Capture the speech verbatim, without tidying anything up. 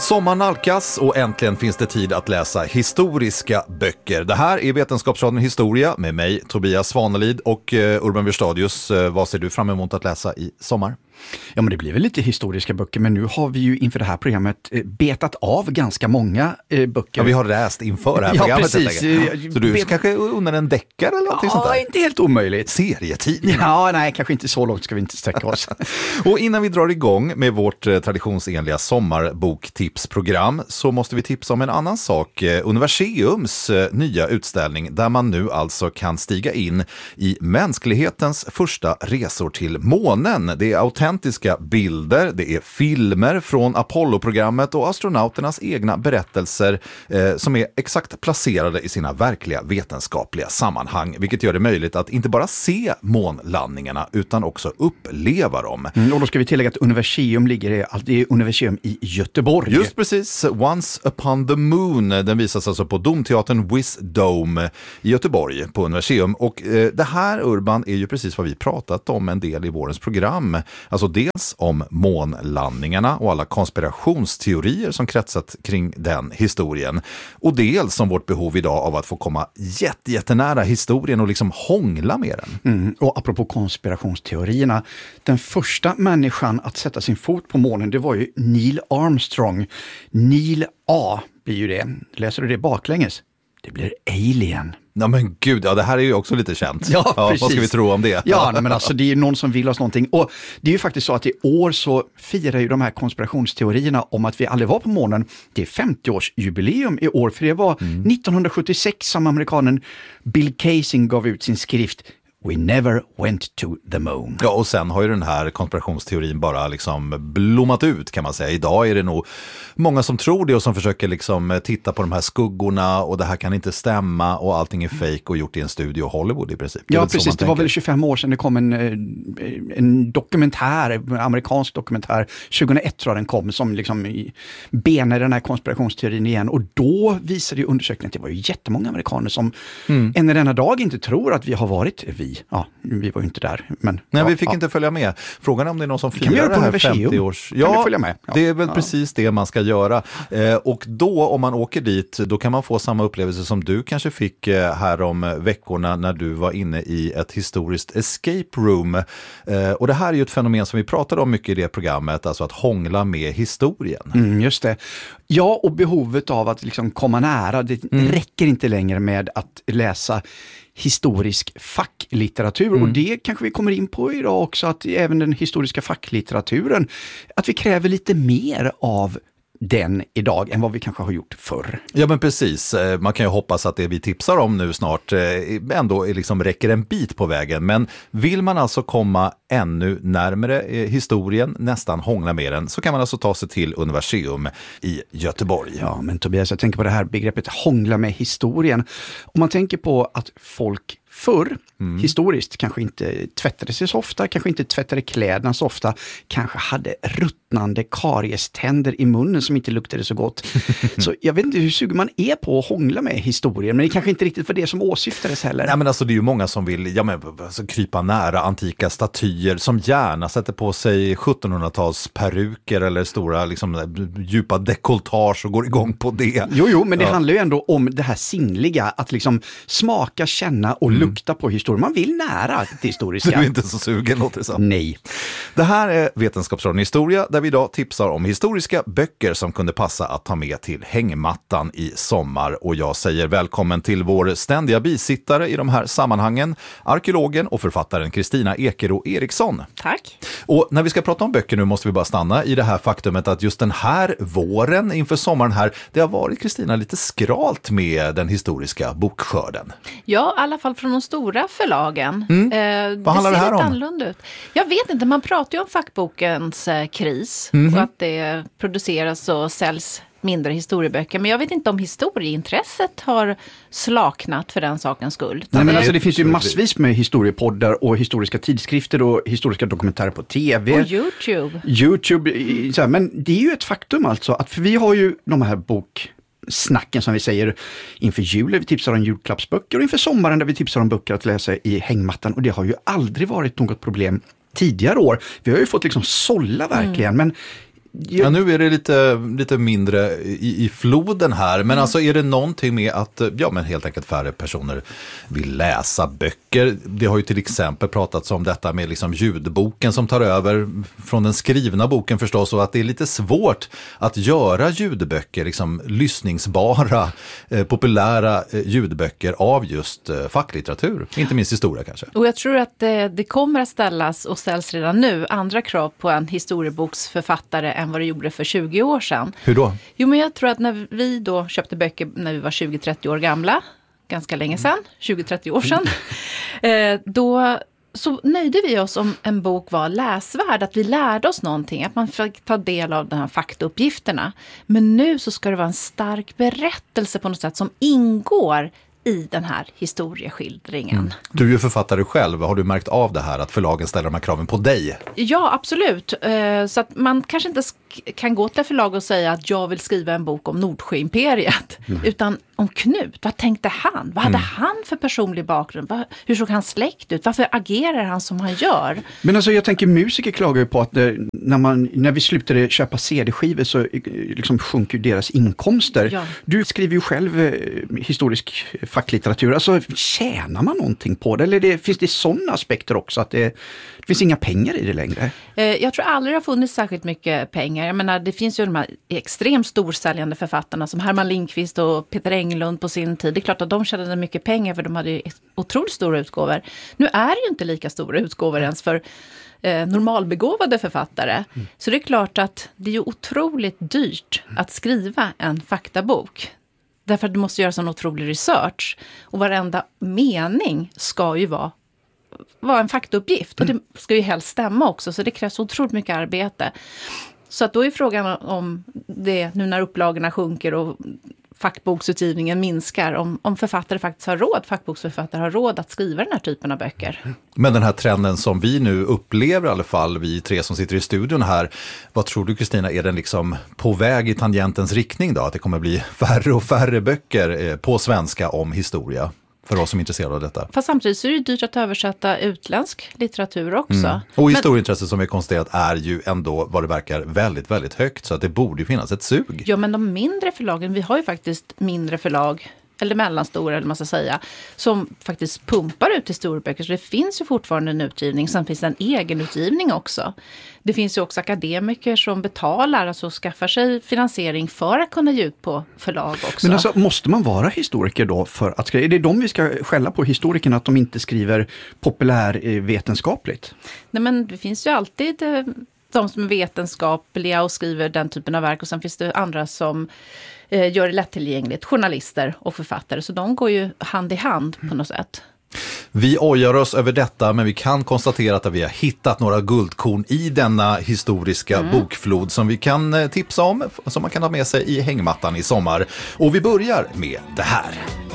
Sommar nalkas och äntligen finns det tid att läsa historiska böcker. Det här är Vetenskapsradion Historia med mig, Tobias Svanelid och uh, Urban Wierstadius. Uh, vad ser du fram emot att läsa i sommar? Ja, men det blir väl lite historiska böcker, men nu har vi ju inför det här programmet eh, betat av ganska många eh, böcker. Ja, vi har läst inför det här ja, programmet. Precis. Så du Bet... kanske under en deckare eller någonting ja, sånt där? Ja, inte helt omöjligt. Serietidning? Ja, nej, kanske inte så långt ska vi inte sträcka oss. Och innan vi drar igång med vårt eh, traditionsenliga sommarboktipsprogram så måste vi tipsa om en annan sak. Eh, Universiums eh, nya utställning där man nu alltså kan stiga in i mänsklighetens första resor till månen. Det är autentiska bilder, det är filmer från Apollo-programmet och astronauternas egna berättelser eh, som är exakt placerade i sina verkliga vetenskapliga sammanhang, vilket gör det möjligt att inte bara se månlandningarna utan också uppleva dem. Mm, och då ska vi tillägga att Universium ligger i, det är Universium i Göteborg. Just precis, Once upon the Moon, den visas alltså på Domteatern Wisdom i Göteborg på Universium. Och eh, det här, Urban, är ju precis vad vi pratat om en del i vårens program. Alltså dels om månlandningarna och alla konspirationsteorier som kretsat kring den historien. Och dels om vårt behov idag av att få komma jätte, jättenära historien och liksom hångla med den. Mm, och apropå konspirationsteorierna, den första människan att sätta sin fot på månen, det var ju Neil Armstrong. Neil A blir ju det. Läser du det baklänges? Det blir Alien. Ja men gud, ja det här är ju också lite känt. Ja, ja, precis. Vad ska vi tro om det? Ja, men alltså det är någon som vill oss någonting. Och det är ju faktiskt så att i år så firar ju de här konspirationsteorierna om att vi aldrig var på månen. Det är femtio-årsjubileum i år, för det var mm. nittonhundrasjuttiosex som amerikanen Bill Kaysing gav ut sin skrift We never went to the moon. Ja, och sen har ju den här konspirationsteorin bara liksom blommat ut, kan man säga. Idag är det nog många som tror det och som försöker liksom titta på de här skuggorna och det här kan inte stämma och allting är fake och gjort i en studio Hollywood i princip. Ja, precis. Det var väl tjugofem år sedan det kom en, en dokumentär, en amerikansk dokumentär. tjugohundraett tror jag den kom, som liksom benade den här konspirationsteorin igen. Och då visade ju undersökningen att det var ju jättemånga amerikaner som mm. än i denna dag inte tror att vi har varit vi. Ja, vi var ju inte där. Men, Nej, ja, vi fick ja. inte följa med. Frågan är om det är någon som firar det här femtio-års... Ja, följa med? Ja, det är väl ja. precis det man ska göra. Eh, och då, om man åker dit, då kan man få samma upplevelse som du kanske fick eh, här om veckorna när du var inne i ett historiskt escape room. Eh, och det här är ju ett fenomen som vi pratade om mycket i det programmet, alltså att hångla med historien. Mm, just det. Ja, och behovet av att liksom komma nära. Det mm. räcker inte längre med att läsa historisk facklitteratur mm. och det kanske vi kommer in på idag också, att även den historiska facklitteraturen, att vi kräver lite mer av den idag än vad vi kanske har gjort förr. Ja men precis, man kan ju hoppas att det vi tipsar om nu snart ändå liksom räcker en bit på vägen, men vill man alltså komma ännu närmare historien, nästan hångla med den, så kan man alltså ta sig till Universium i Göteborg. Ja men Tobias, jag tänker på det här begreppet hångla med historien. Om man tänker på att folk förr, mm. historiskt, kanske inte tvättade sig så ofta, kanske inte tvättade kläderna så ofta, kanske hade ruttnande karieständer i munnen som inte luktade så gott. Så jag vet inte hur sugen man är på att hångla med historien, men det är kanske inte riktigt för det som åsyftades heller. Nej men alltså det är ju många som vill ja, men, alltså, krypa nära antika statyer som gärna sätter på sig sjuttonhundratals peruker eller stora liksom, djupa dekoltage och går igång på det. Jo, jo, men det ja. handlar ju ändå om det här sinnliga, att liksom smaka, känna och mm. lukta på historien. Man vill nära det historiska. Du är inte så sugen, låter det så. Nej. Det här är Vetenskapsradion Historia, där vi idag tipsar om historiska böcker som kunde passa att ta med till hängmattan i sommar. Och jag säger välkommen till vår ständiga bisittare i de här sammanhangen, arkeologen och författaren Kristina Ekero Eriksson. Tack. Och när vi ska prata om böcker nu måste vi bara stanna i det här faktumet att just den här våren inför sommaren här, det har varit, Kristina, lite skralt med den historiska bokskörden. Ja, i alla fall från de stora förlagen. Mm. Eh, Vad handlar det, det här om? Annorlunda ut. Jag vet inte, man pratar ju om fackbokens eh, kris Mm-hmm. och att det produceras och säljs mindre historieböcker. Men jag vet inte om historieintresset har slaknat för den sakens skull. Nej, men alltså det finns ju massvis med historiepoddar och historiska tidskrifter och historiska dokumentärer på tv. Och YouTube. YouTube, så här, men det är ju ett faktum alltså, att för vi har ju de här bok... snacken som vi säger inför jul, vi tipsar om julklappsböcker, och inför sommaren där vi tipsar om böcker att läsa i hängmattan, och det har ju aldrig varit något problem tidigare år. Vi har ju fått liksom sålla verkligen, mm. men Ja, nu är det lite, lite mindre i, i floden här, men mm. alltså är det någonting med att ja, men helt enkelt färre personer vill läsa böcker? Det har ju till exempel pratats om detta med liksom ljudboken som tar över från den skrivna boken förstås, och att det är lite svårt att göra ljudböcker, liksom lyssningsbara, eh, populära eh, ljudböcker av just eh, facklitteratur, inte minst historia kanske. Och jag tror att det, det kommer att ställas och ställs redan nu andra krav på en historieboksförfattare än vad det gjorde för tjugo år sedan. Hur då? Jo, men jag tror att när vi då köpte böcker när vi var tjugo till trettio år gamla, ganska länge sedan, tjugo till trettio år sedan, eh, då så nöjde vi oss om en bok var läsvärd, att vi lärde oss någonting, att man fick ta del av de här faktauppgifterna. Men nu så ska det vara en stark berättelse på något sätt som ingår i den här historieskildringen. Mm. Du är ju författare själv. Har du märkt av det här att förlagen ställer de här kraven på dig? Ja, absolut. Så att man kanske inte kan gå till förlag och säga att jag vill skriva en bok om Nordsjöimperiet. Mm. Utan om Knut. Vad tänkte han? Vad hade mm. han för personlig bakgrund? Vad, hur såg hans släkt ut? Varför agerar han som han gör? Men alltså jag tänker, musiker klagar ju på att det, när, man, när vi slutade köpa C D-skivor så liksom sjunker deras inkomster. Ja. Du skriver ju själv eh, historisk facklitteratur. Alltså tjänar man någonting på det? Eller det, finns det sådana aspekter också? Att det, det finns inga pengar i det längre? Eh, jag tror aldrig det har funnits särskilt mycket pengar. Jag menar, det finns ju de här extremt storsäljande författarna som Herman Lindqvist och Peter Englund på sin tid. Det är klart att de tjänade mycket pengar för de hade ju otroligt stora utgåvor. Nu är det ju inte lika stora utgåvor ens för eh, normalbegåvade författare. Mm. Så det är klart att det är ju otroligt dyrt att skriva en faktabok. Därför att du måste göra sån otrolig research. Och varenda mening ska ju vara, vara en faktauppgift. Och det ska ju helst stämma också. Så det krävs otroligt mycket arbete. Så att då är frågan om det, nu när upplagorna sjunker och fackboksutgivningen minskar, om, om författare faktiskt har råd, fackboksförfattare har råd att skriva den här typen av böcker. Men den här trenden som vi nu upplever i alla fall, vi tre som sitter i studion här, vad tror du Kristina, är den liksom på väg i tangentens riktning då? Att det kommer bli färre och färre böcker på svenska om historia? För oss som är intresserade av detta. Fast samtidigt så är det dyrt att översätta utländsk litteratur också. Mm. Och historieintresset som vi konstaterat är ju ändå vad det verkar väldigt, väldigt högt. Så att det borde ju finnas ett sug. Ja, men de mindre förlagen, vi har ju faktiskt mindre förlag, eller mellanstora eller man ska säga, som faktiskt pumpar ut historieböcker. Så det finns ju fortfarande en utgivning, sen finns det en egen utgivning också. Det finns ju också akademiker som betalar, alltså skaffar sig finansiering för att kunna ge ut på förlag också. Men alltså, måste man vara historiker då för att skriva? Är det de vi ska skälla på, historikerna, att de inte skriver populärvetenskapligt? Nej, men det finns ju alltid de som är vetenskapliga och skriver den typen av verk, och sen finns det andra som eh, gör det lättillgängligt, journalister och författare, så de går ju hand i hand på något sätt. Vi ojar oss över detta, men vi kan konstatera att vi har hittat några guldkorn i denna historiska mm. bokflod som vi kan tipsa om, som man kan ha med sig i hängmattan i sommar. Och vi börjar med det här.